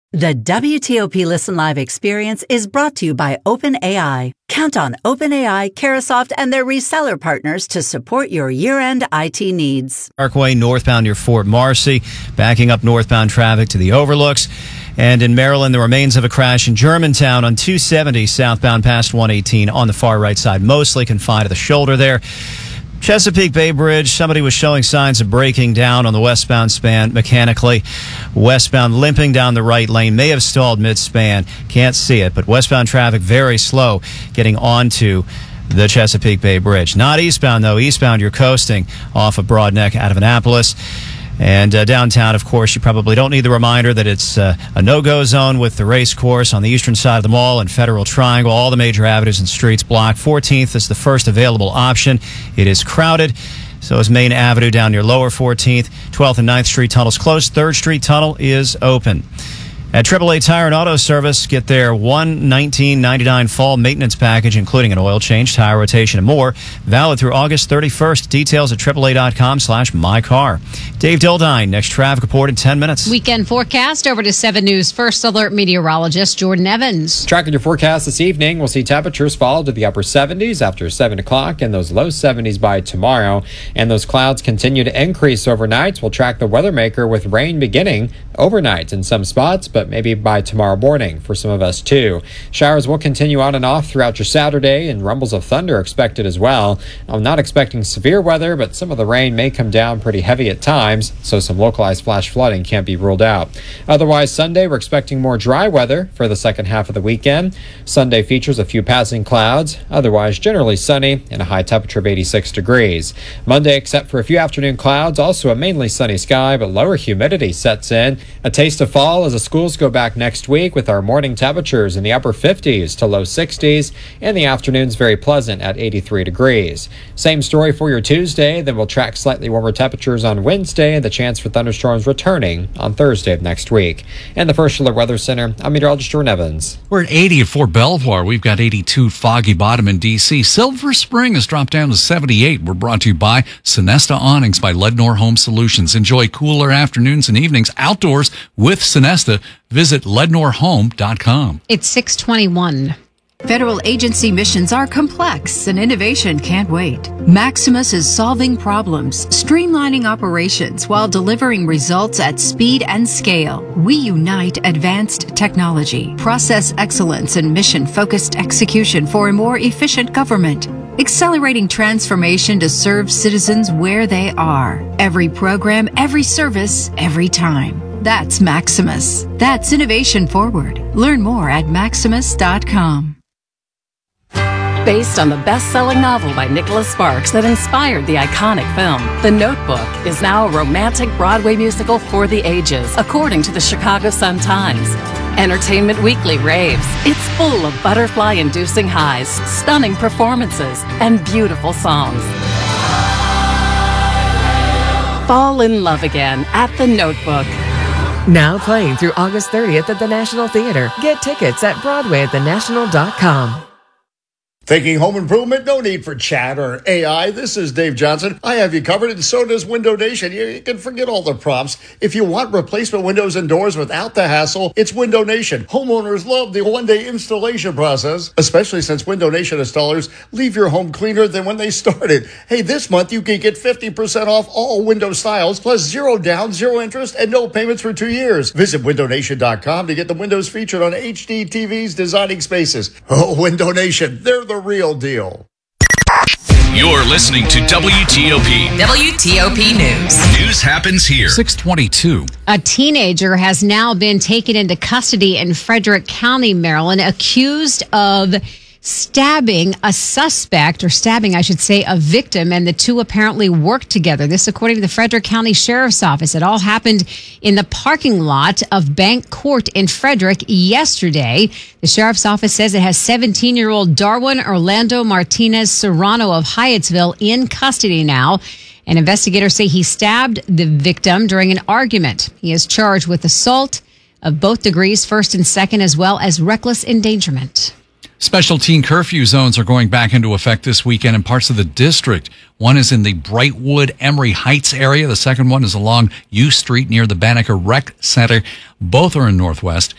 The WTOP Listen Live experience is brought to you by OpenAI. Count on OpenAI, Carahsoft, and their reseller partners to support your year-end IT needs. Parkway northbound near Fort Marcy, backing up northbound traffic to the overlooks. And in Maryland, the remains of a crash in Germantown on 270 southbound past 118 on the far right side, mostly confined to the shoulder there. Chesapeake Bay Bridge, somebody was showing signs of breaking down on the westbound span mechanically. Westbound limping down the right lane, may have stalled mid-span. Can't see it, but westbound traffic very slow getting onto the Chesapeake Bay Bridge. Not eastbound, though. Eastbound, you're coasting off of Broad Neck out of Annapolis. And downtown, of course, you probably don't need the reminder that it's a no-go zone with the race course on the eastern side of the mall and Federal Triangle. All the major avenues and streets blocked. 14th is the first available option. It is crowded. So is Main Avenue down near Lower 14th. 12th and 9th Street tunnels closed. 3rd Street tunnel is open. At AAA Tire and Auto Service, get their $119.99 fall maintenance package, including an oil change, tire rotation, and more. Valid through August 31st. Details at AAA.com/mycar. Dave Dildine, next traffic report in 10 minutes. Weekend forecast over to 7 News First Alert meteorologist Jordan Evans. Tracking your forecast this evening, we'll see temperatures fall to the upper 70s after 7 o'clock and those low 70s by tomorrow. And those clouds continue to increase overnight. We'll track the weather maker with rain beginning overnight in some spots, but maybe by tomorrow morning for some of us too. Showers will continue on and off throughout your Saturday, and rumbles of thunder expected as well. I'm not expecting severe weather, but some of the rain may come down pretty heavy at times, so some localized flash flooding can't be ruled out. Otherwise, Sunday, we're expecting more dry weather for the second half of the weekend. Sunday features a few passing clouds, otherwise generally sunny and a high temperature of 86 degrees. Monday, except for a few afternoon clouds, also a mainly sunny sky, but lower humidity sets in. A taste of fall as the schools go back next week with our morning temperatures in the upper 50s to low 60s, and the afternoons very pleasant at 83 degrees. Same story for your Tuesday, then we'll track slightly warmer temperatures on Wednesday and the chance for thunderstorms returning on Thursday of next week. And the First Alert Weather Center, I'm meteorologist Jordan Evans. We're at 80 at Fort Belvoir. We've got 82 Foggy Bottom in D.C. Silver Spring has dropped down to 78. We're brought to you by Sonesta Awnings by Lednor Home Solutions. Enjoy cooler afternoons and evenings outdoors with Sonesta. Visit lednorhome.com. It's 6:21. Federal agency missions are complex and innovation can't wait. Maximus is solving problems, streamlining operations while delivering results at speed and scale. We unite advanced technology, process excellence, and mission-focused execution for a more efficient government. Accelerating transformation to serve citizens where they are. Every program, every service, every time. That's Maximus. That's innovation forward. Learn more at maximus.com. Based on the best-selling novel by Nicholas Sparks that inspired the iconic film, The Notebook is now a romantic Broadway musical for the ages, according to the Chicago Sun-Times. Entertainment Weekly raves. It's full of butterfly-inducing highs, stunning performances, and beautiful songs. Fall in love again at The Notebook. Now playing through August 30th at the National Theater. Get tickets at BroadwayAtTheNational.com. Thinking home improvement? No need for chat or AI. This is Dave Johnson. I have you covered, and so does Window Nation. You can forget all the prompts. If you want replacement windows and doors without the hassle, it's Window Nation. Homeowners love the one-day installation process, especially since Window Nation installers leave your home cleaner than when they started. Hey, this month you can get 50% off all window styles, plus 0 down, 0 interest, and no payments for 2 years. Visit WindowNation.com to get the windows featured on HD TVs designing spaces. Oh, Window Nation, they're the real deal. You're listening to WTOP. WTOP News. News happens here. 622. A teenager has now been taken into custody in Frederick County, Maryland, accused of stabbing a suspect, or stabbing, I should say, a victim, and the two apparently worked together. This, according to the Frederick County Sheriff's Office. It all happened in the parking lot of Bank Court in Frederick yesterday. The Sheriff's Office says it has 17-year-old Darwin Orlando Martinez Serrano of Hyattsville in custody now. And investigators say he stabbed the victim during an argument. He is charged with assault of both degrees, first and second, as well as reckless endangerment. Special teen curfew zones are going back into effect this weekend in parts of the district. One is in the Brightwood Emory Heights area. The second one is along U Street near the Banneker Rec Center. Both are in Northwest.